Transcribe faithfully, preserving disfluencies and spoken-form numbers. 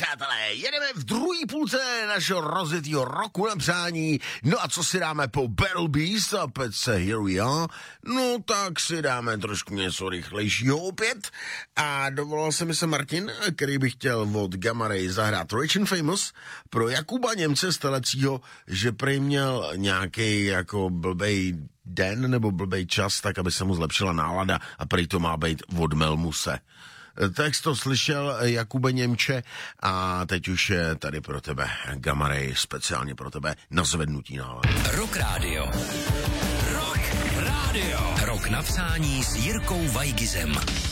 přátelé, jedeme v druhé půlce našeho rozjetýho roku na přání. No a co si dáme po Battle Beast a pece Here We Are? No tak si dáme trošku něco rychlejšího opět. A dovolal se mi se Martin, který by chtěl od Gamma Ray zahrát Rich and Famous pro Jakuba Němce z Telecího, že prý měl nějaký jako blbej den nebo blbej čas, tak aby se mu zlepšila nálada a prý to má být od Melmuse. Text to slyšel Jakube Němče a teď už je tady pro tebe Gamma Ray, speciálně pro tebe na zvednutí nálady. Rock Radio. Rock Radio. Rock na přání s Jirkou Vajgizem.